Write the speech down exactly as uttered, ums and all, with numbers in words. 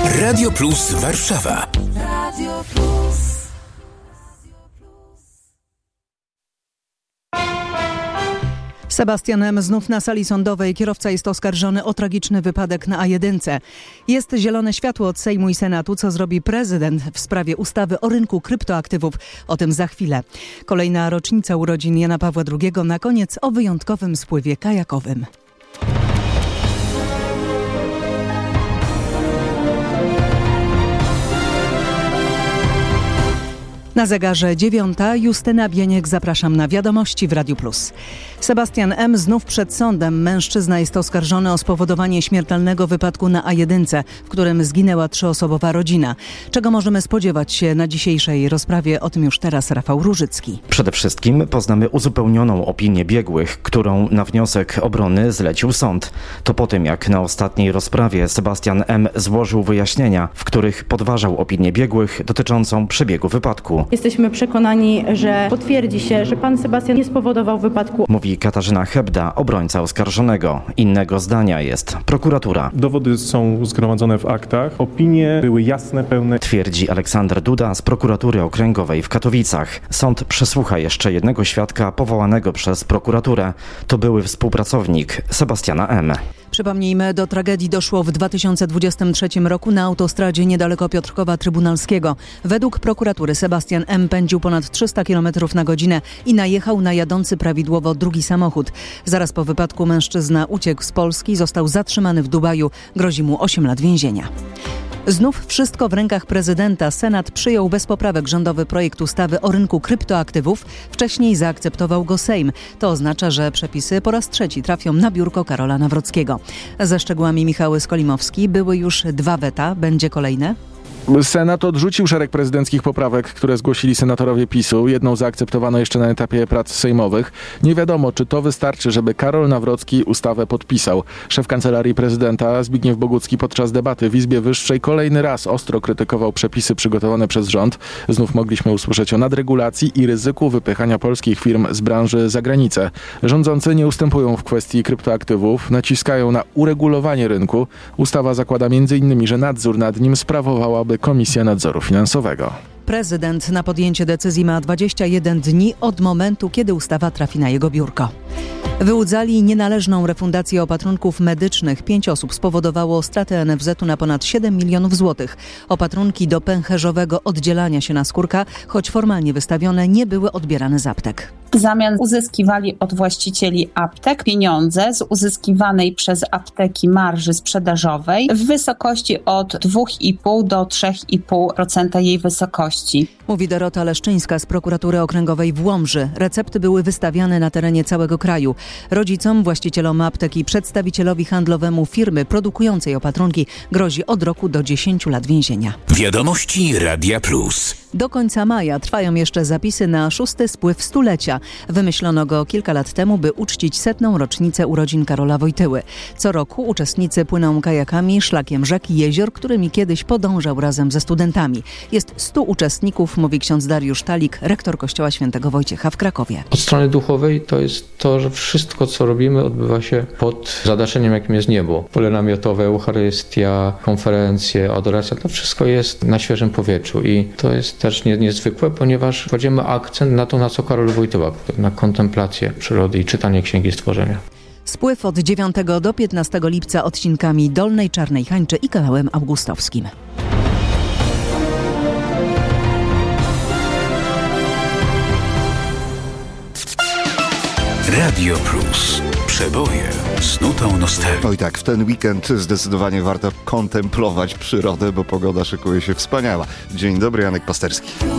Radio Plus Warszawa. Radio Plus. Sebastian M. znów na sali sądowej. Kierowca jest oskarżony o tragiczny wypadek na A jeden. Jest zielone światło od Sejmu i Senatu, co zrobi prezydent w sprawie ustawy o rynku kryptoaktywów. O tym za chwilę. Kolejna rocznica urodzin Jana Pawła drugiego. Na koniec o wyjątkowym spływie kajakowym. Na zegarze dziewiąta. Justyna Bieniek, zapraszam na wiadomości w Radiu Plus. Sebastian M. znów przed sądem. Mężczyzna jest oskarżony o spowodowanie śmiertelnego wypadku na A jeden, w którym zginęła trzyosobowa rodzina. Czego możemy spodziewać się na dzisiejszej rozprawie? O tym już teraz Rafał Różycki. Przede wszystkim poznamy uzupełnioną opinię biegłych, którą na wniosek obrony zlecił sąd. To po tym, jak na ostatniej rozprawie Sebastian M. złożył wyjaśnienia, w których podważał opinię biegłych dotyczącą przebiegu wypadku. Jesteśmy przekonani, że potwierdzi się, że pan Sebastian nie spowodował wypadku. Mówi Katarzyna Hebda, obrońca oskarżonego. Innego zdania jest prokuratura. Dowody są zgromadzone w aktach. Opinie były jasne, pełne. Twierdzi Aleksander Duda z prokuratury okręgowej w Katowicach. Sąd przesłucha jeszcze jednego świadka powołanego przez prokuraturę. To były współpracownik Sebastiana M. Przypomnijmy, do tragedii doszło w dwa tysiące dwudziestym trzecim roku na autostradzie niedaleko Piotrkowa Trybunalskiego. Według prokuratury Sebastian M. pędził ponad trzysta kilometrów na godzinę i najechał na jadący prawidłowo drugi samochód. Zaraz po wypadku mężczyzna uciekł z Polski, został zatrzymany w Dubaju. Grozi mu osiem lat więzienia. Znów wszystko w rękach prezydenta. Senat przyjął bez poprawek rządowy projekt ustawy o rynku kryptoaktywów. Wcześniej zaakceptował go Sejm. To oznacza, że przepisy po raz trzeci trafią na biurko Karola Nawrockiego. Ze szczegółami Michał Skolimowski. Były już dwa weta. Będzie kolejne? Senat odrzucił szereg prezydenckich poprawek, które zgłosili senatorowie PiSu. Jedną zaakceptowano jeszcze na etapie prac sejmowych. Nie wiadomo, czy to wystarczy, żeby Karol Nawrocki ustawę podpisał. Szef Kancelarii Prezydenta Zbigniew Bogucki podczas debaty w Izbie Wyższej kolejny raz ostro krytykował przepisy przygotowane przez rząd. Znów mogliśmy usłyszeć o nadregulacji i ryzyku wypychania polskich firm z branży za granicę. Rządzący nie ustępują w kwestii kryptoaktywów, naciskają na uregulowanie rynku. Ustawa zakłada między innymi, że nadzór nad nim sprawowałaby Komisja Nadzoru Finansowego. Prezydent na podjęcie decyzji ma dwadzieścia jeden dni od momentu, kiedy ustawa trafi na jego biurko. Wyłudzali nienależną refundację opatrunków medycznych. Pięć osób spowodowało stratę N F Z u na ponad siedem milionów złotych. Opatrunki do pęcherzowego oddzielania się naskórka, choć formalnie wystawione, nie były odbierane z aptek. W zamian uzyskiwali od właścicieli aptek pieniądze z uzyskiwanej przez apteki marży sprzedażowej w wysokości od dwa i pół do trzy i pół procent jej wysokości. Mówi Dorota Leszczyńska z prokuratury okręgowej w Łomży. Recepty były wystawiane na terenie całego kraju. Rodzicom, właścicielom aptek i przedstawicielowi handlowemu firmy produkującej opatrunki grozi od roku do dziesięciu lat więzienia. Wiadomości Radia Plus. Do końca maja trwają jeszcze zapisy na szósty spływ stulecia. Wymyślono go kilka lat temu, by uczcić setną rocznicę urodzin Karola Wojtyły. Co roku uczestnicy płyną kajakami szlakiem rzek i jezior, którymi kiedyś podążał razem ze studentami. Jest stu uczestników, mówi ksiądz Dariusz Talik, rektor kościoła świętego Wojciecha w Krakowie. Od strony duchowej to jest to, że wszystko, co robimy, odbywa się pod zadaszeniem, jakim jest niebo. Pole namiotowe, Eucharystia, konferencje, adoracja, to wszystko jest na świeżym powietrzu i to jest też nie, niezwykłe, ponieważ kładziemy akcent na to, na co Karol Wojtyła, na kontemplację przyrody i czytanie Księgi Stworzenia. Spływ od dziewiątego do piętnastego lipca odcinkami Dolnej Czarnej Hańczy i kanałem augustowskim. Radio Plus. Przeboje z nutą nostalgii. Oj tak, w ten weekend zdecydowanie warto kontemplować przyrodę, bo pogoda szykuje się wspaniała. Dzień dobry, Janek Pasterski.